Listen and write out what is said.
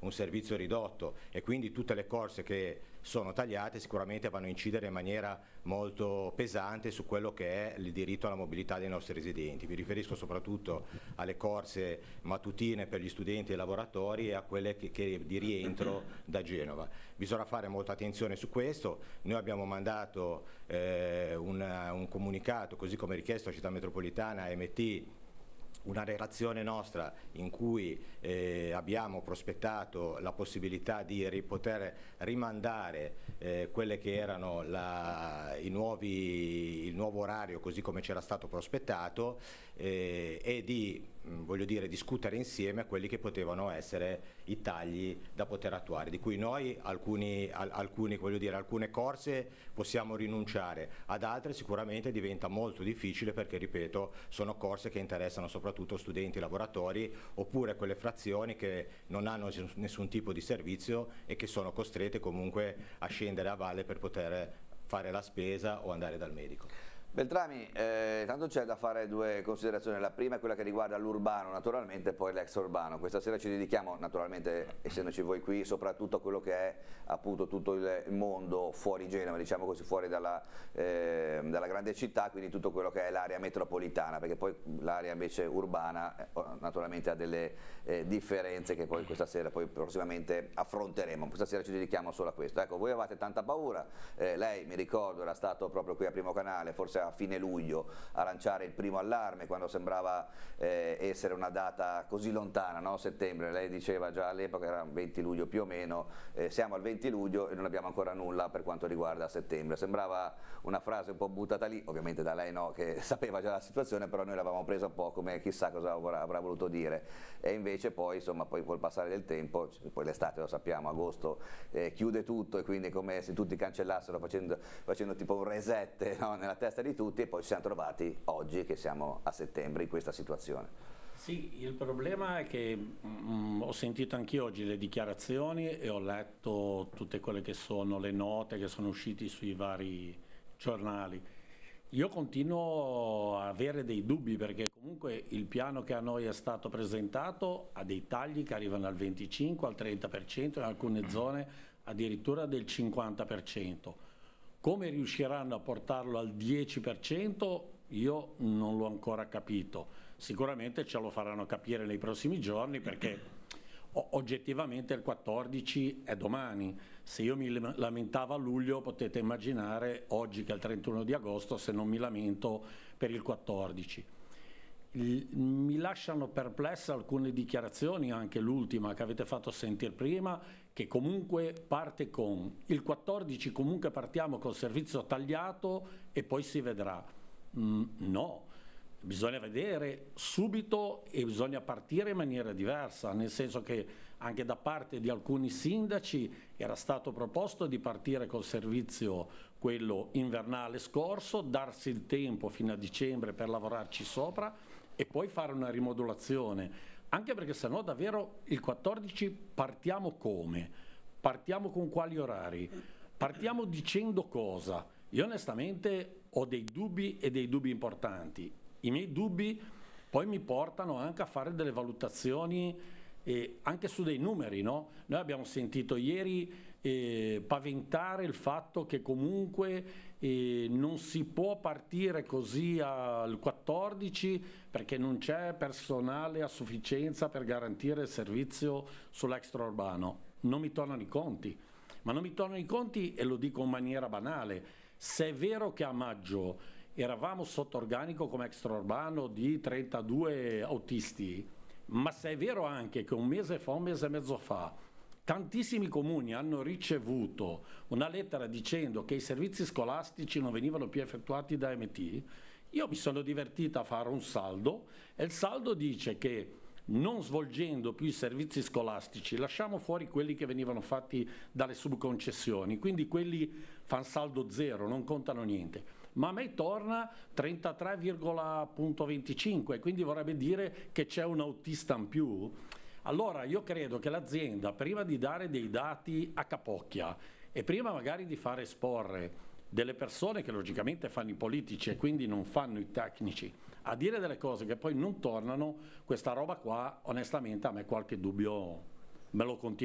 un servizio ridotto, e quindi tutte le corse che sono tagliate sicuramente vanno a incidere in maniera molto pesante su quello che è il diritto alla mobilità dei nostri residenti. Mi riferisco soprattutto alle corse mattutine per gli studenti e i lavoratori e a quelle che di rientro da Genova. Bisogna fare molta attenzione su questo. Noi abbiamo mandato un comunicato, così come richiesto a Città Metropolitana e MT, una relazione nostra in cui abbiamo prospettato la possibilità di poter rimandare quelle che erano il nuovo orario così come c'era stato prospettato, e di discutere insieme quelli che potevano essere i tagli da poter attuare, di cui noi alcune corse possiamo rinunciare, ad altre sicuramente diventa molto difficile, perché ripeto sono corse che interessano soprattutto studenti e lavoratori, oppure quelle frazioni che non hanno nessun tipo di servizio e che sono costrette comunque a scendere a valle per poter fare la spesa o andare dal medico. Beltrami, tanto c'è da fare due considerazioni. La prima è quella che riguarda l'urbano, naturalmente, poi l'extraurbano. Questa sera ci dedichiamo, naturalmente, essendoci voi qui, soprattutto a quello che è appunto tutto il mondo fuori Genova, diciamo così, fuori dalla grande città, quindi tutto quello che è l'area metropolitana, perché poi l'area invece urbana naturalmente ha delle differenze che poi questa sera, poi prossimamente affronteremo. Questa sera ci dedichiamo solo a questo. Ecco, voi avevate tanta paura, lei, mi ricordo, era stato proprio qui a Primo Canale, forse a fine luglio, a lanciare il primo allarme quando sembrava essere una data così lontana, no? Settembre, lei diceva già all'epoca, era 20 luglio più o meno, siamo al 20 luglio e non abbiamo ancora nulla per quanto riguarda settembre. Sembrava una frase un po' buttata lì, ovviamente da lei no, che sapeva già la situazione, però noi l'avevamo presa un po' come chissà cosa avrà voluto dire, e invece poi insomma poi col passare del tempo, poi l'estate lo sappiamo, agosto chiude tutto, e quindi è come se tutti cancellassero facendo tipo un reset, no? Nella testa di tutti, e poi ci siamo trovati oggi che siamo a settembre in questa situazione. Sì, il problema è che ho sentito anch'io oggi le dichiarazioni e ho letto tutte quelle che sono le note che sono uscite sui vari giornali. Io continuo a avere dei dubbi, perché comunque il piano che a noi è stato presentato ha dei tagli che arrivano al 25, al 30%, in alcune zone addirittura del 50%. Come riusciranno a portarlo al 10% io non l'ho ancora capito. Sicuramente ce lo faranno capire nei prossimi giorni, perché oggettivamente il 14 è domani. Se io mi lamentavo a luglio, potete immaginare oggi che è il 31 di agosto se non mi lamento per il 14. Mi lasciano perplessa alcune dichiarazioni, anche l'ultima che avete fatto sentire prima, che comunque parte con il 14, comunque partiamo col servizio tagliato e poi si vedrà. No, bisogna vedere subito e bisogna partire in maniera diversa, nel senso che anche da parte di alcuni sindaci era stato proposto di partire col servizio quello invernale scorso, darsi il tempo fino a dicembre per lavorarci sopra e poi fare una rimodulazione, anche perché sennò davvero il 14 partiamo come? Partiamo con quali orari? Partiamo dicendo cosa? Io onestamente ho dei dubbi, e dei dubbi importanti. I miei dubbi poi mi portano anche a fare delle valutazioni anche su dei numeri, no? Noi abbiamo sentito ieri paventare il fatto che comunque non si può partire così al 14 perché non c'è personale a sufficienza per garantire il servizio sull'extraurbano. Non mi tornano i conti, ma non mi tornano i conti, e lo dico in maniera banale. Se è vero che a maggio eravamo sotto organico come extraurbano di 32 autisti, ma se è vero anche che un mese e mezzo fa tantissimi comuni hanno ricevuto una lettera dicendo che i servizi scolastici non venivano più effettuati da MT, io mi sono divertita a fare un saldo, e il saldo dice che non svolgendo più i servizi scolastici lasciamo fuori quelli che venivano fatti dalle subconcessioni, quindi quelli fanno saldo zero, non contano niente, ma a me torna 33,25, quindi vorrebbe dire che c'è un autista in più. Allora io credo che l'azienda, prima di dare dei dati a capocchia e prima magari di fare esporre delle persone che logicamente fanno i politici e quindi non fanno i tecnici, a dire delle cose che poi non tornano, questa roba qua onestamente a me qualche dubbio me lo continua.